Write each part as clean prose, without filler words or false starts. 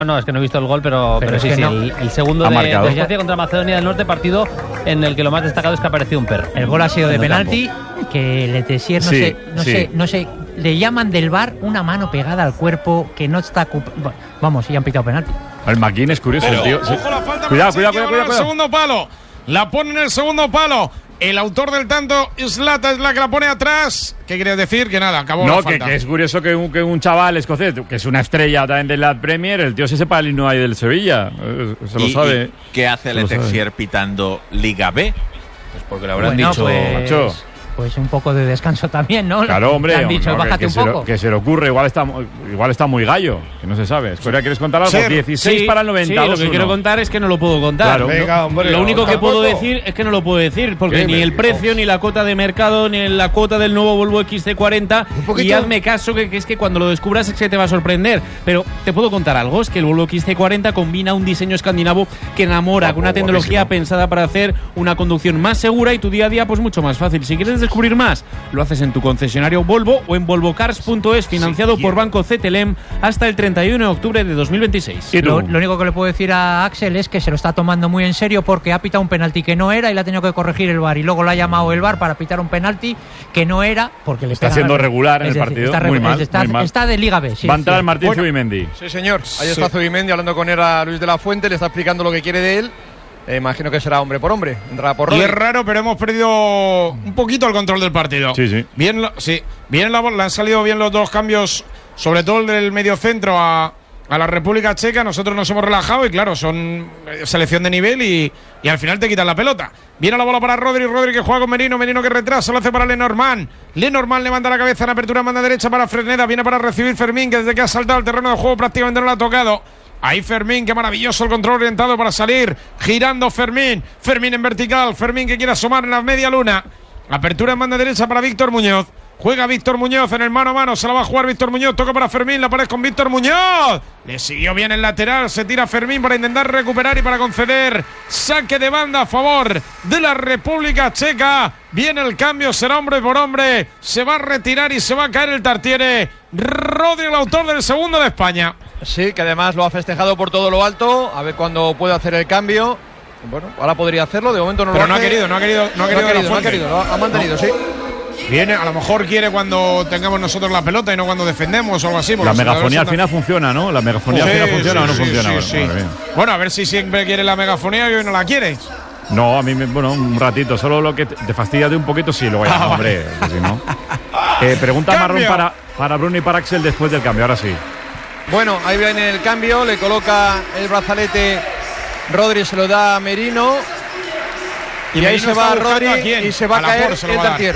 No, es que no he visto el gol, pero sí, es que sí. no. El segundo de Suecia contra Macedonia del Norte, partido en el que lo más destacado es que apareció un perro. El gol ha sido de penalti, que Letessier, no sé, le llaman del VAR una mano pegada al cuerpo que no está... Vamos, y han pitado penalti. El McKean es curioso, el tío. Ojo la falta. Cuidado. El segundo palo. La pone en el segundo palo. El autor del tanto, Zlatan, es la que la pone atrás. ¿Qué querías decir? Que nada, acabó la falta. Que es curioso que un chaval escocés, que es una estrella también de la Premier, el tío se sepa el himno ahí del Sevilla. Se lo sabe. ¿Y qué hace Letessier pitando Liga B? Pues porque le habrán dicho... Macho. Pues un poco de descanso también, ¿no? Claro, hombre. Le han dicho, bájate un poco. Que se le ocurre, igual está muy gallo, que no se sabe. Escoria, ¿quieres contar algo? 16 para el 92. Sí, lo que quiero contar es que no lo puedo contar. Claro. Venga, hombre, lo único que puedo decir es que no lo puedo decir, porque ni el precio, ni la cuota de mercado, ni la cuota del nuevo Volvo XC40. Y hazme caso, que es que cuando lo descubras es que te va a sorprender. Pero te puedo contar algo, es que el Volvo XC40 combina un diseño escandinavo que enamora, con una tecnología pensada para hacer una conducción más segura y tu día a día pues mucho más fácil. Si quieres descubrir más, lo haces en tu concesionario Volvo o en volvocars.es, financiado por Banco CTLM hasta el 31 de octubre de 2026. Lo único que le puedo decir a Axel es que se lo está tomando muy en serio, porque ha pitado un penalti que no era y le ha tenido que corregir el VAR, y luego lo ha llamado el VAR para pitar un penalti que no era, porque le está siendo regular en el partido. Muy mal. Está de Liga B. Sí, va a entrar Martín Zubimendi. Sí, señor. Ahí está Zubimendi hablando con él a Luis de la Fuente, le está explicando lo que quiere de él. Imagino que será hombre por hombre. Entrará por Rodri. Y es raro, pero hemos perdido un poquito el control del partido. Sí. Bien la bola, han salido bien los dos cambios, sobre todo el del medio centro a la República Checa. Nosotros nos hemos relajado y claro, son selección de nivel y al final te quitan la pelota. Viene la bola para Rodri que juega con Merino que retrasa, lo hace para Lenormand. Lenormand levanta la cabeza en apertura, manda derecha para Fresneda, viene para recibir Fermín, que desde que ha saltado el terreno de juego prácticamente no lo ha tocado. Ahí Fermín, qué maravilloso el control orientado para salir, girando Fermín en vertical, Fermín que quiere asomar en la media luna. Apertura en banda derecha para Víctor Muñoz. Juega Víctor Muñoz en el mano a mano, se la va a jugar Víctor Muñoz, toca para Fermín, la pared con Víctor Muñoz. Le siguió bien el lateral, se tira Fermín para intentar recuperar y para conceder saque de banda a favor de la República Checa. Viene el cambio, será hombre por hombre, se va a retirar y se va a caer el Tartiere. Rodri, el autor del segundo de España. Sí, que además lo ha festejado por todo lo alto, a ver cuándo puede hacer el cambio. Bueno, ahora podría hacerlo, de momento no lo hace. Pero no ha querido, lo ha mantenido, sí. Viene, a lo mejor quiere cuando tengamos nosotros la pelota y no cuando defendemos o algo así. La megafonía al final funciona, ¿no? La megafonía al final funciona o no funciona. Sí. Bueno, a ver si siempre quiere la megafonía y hoy no la quiere. No, a mí, un ratito. Solo lo que te fastidia de un poquito, sí, luego ya, hombre. Si no. Pregunta marrón para Bruno y para Axel después del cambio, ahora sí. Bueno, ahí viene el cambio, le coloca el brazalete Rodri, se lo da a Merino. Y ahí se va Rodri y se va a caer el Tartiere.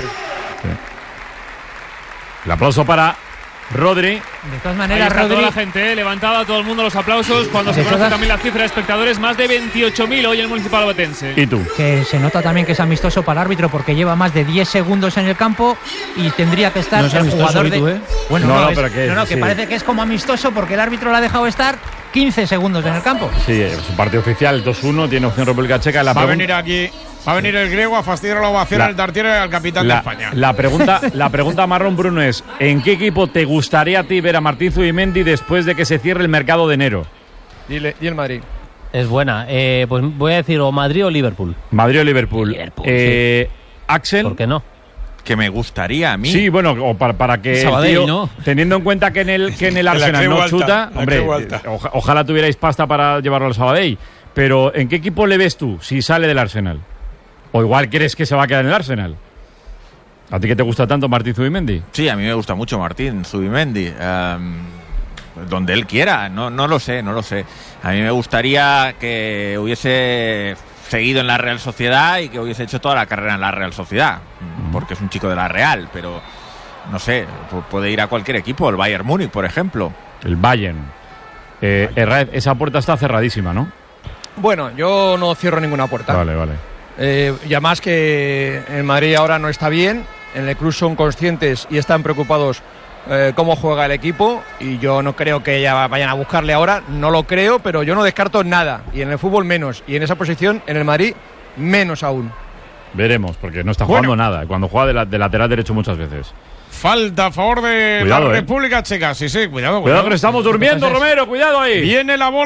El aplauso para Rodri. De todas maneras, Rodri, toda la gente levantaba todo el mundo los aplausos cuando se conoce también la cifra de espectadores, más de 28.000 hoy en el Municipal Obetense. ¿Y tú? Que se nota también que es amistoso para el árbitro, porque lleva más de 10 segundos en el campo y tendría que estar el jugador de... Bueno, que parece que es como amistoso porque el árbitro le ha dejado estar 15 segundos en el campo. Sí, es un partido oficial, 2-1, tiene opción República Checa. Va a venir el griego a fastidiar la ovación al Tartiere al capitán de España. La pregunta marrón, Bruno, es: ¿en qué equipo te gustaría a ti ver a Martín Zubimendi después de que se cierre el mercado de enero? Y el Madrid. Es buena. Pues voy a decir o Madrid o Liverpool. Madrid o Liverpool. Sí. Axel. ¿Por qué no? Que me gustaría a mí. Sí, bueno, o para que Sabadell, tío, ¿no? Teniendo en cuenta que en el Arsenal no chuta, hombre, ojalá tuvierais pasta para llevarlo al Sabadell. Pero ¿en qué equipo le ves tú si sale del Arsenal? ¿O igual crees que se va a quedar en el Arsenal? ¿A ti que te gusta tanto Martín Zubimendi? Sí, a mí me gusta mucho Martín Zubimendi. Donde él quiera, no lo sé. A mí me gustaría que hubiese seguido en la Real Sociedad y que hubiese hecho toda la carrera en la Real Sociedad, porque es un chico de la Real, pero no sé, puede ir a cualquier equipo, el Bayern Múnich, por ejemplo. El Bayern. Herrera, esa puerta está cerradísima, ¿no? Bueno, yo no cierro ninguna puerta. Vale. Y además que en Madrid ahora no está bien, en el club son conscientes y están preocupados cómo juega el equipo, y yo no creo que ya vayan a buscarle ahora, no lo creo, pero yo no descarto nada, y en el fútbol menos, y en esa posición en el Madrid menos aún. Veremos, porque no está jugando nada, cuando juega de lateral derecho muchas veces. Falta a favor de la República Checa. Sí, cuidado. Cuidado que estamos durmiendo, Romero, cuidado ahí. Viene la bola.